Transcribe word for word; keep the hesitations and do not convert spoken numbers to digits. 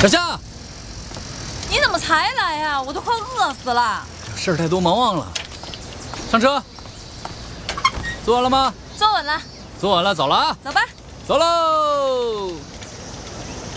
小夏， 你怎么才来呀？我都快饿死了。 事儿太多，忙忘了。上车。坐稳了吗？ 坐稳了。 坐稳了，走了啊。 走吧。 走喽。